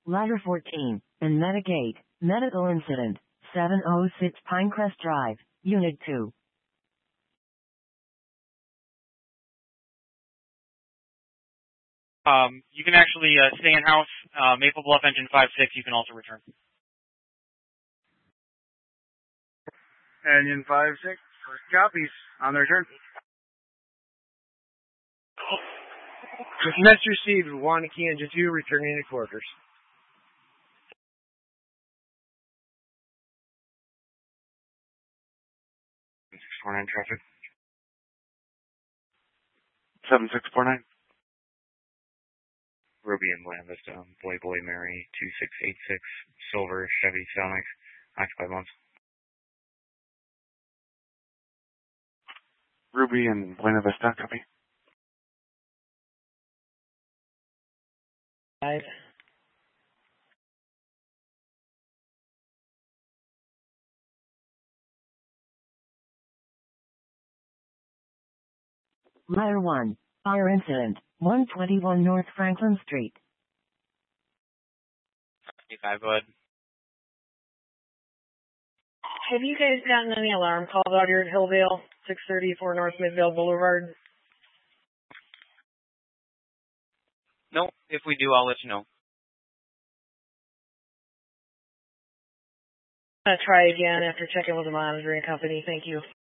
Ladder 14, and Metagate, medical incident, 706 Pinecrest Drive, Unit 2. You can actually stay in-house. Maple Bluff Engine 5-6, you can also return. Engine 5-6, copies, on the return. Message received, Wanakee Engine 2, returning to quarters. 649 traffic. 7649. Ruby and Buena Vista, Boy Mary 2686, Silver Chevy Sonic, occupied months. Ruby and Buena Vista, copy. Guys. Ladder 1, fire incident, 121 North Franklin Street. 65, go ahead. Have you guys gotten any alarm calls out here at Hillvale, 634 North Midvale Boulevard? No, if we do, I'll let you know. I'm going to try again after checking with the monitoring company. Thank you.